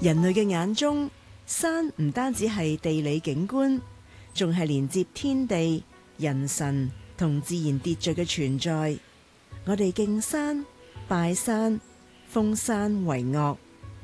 人類嘅眼中，山唔單止係地理景觀，仲係連接天地、人神同自然秩序嘅存在。我哋敬山、拜山、封山為岳。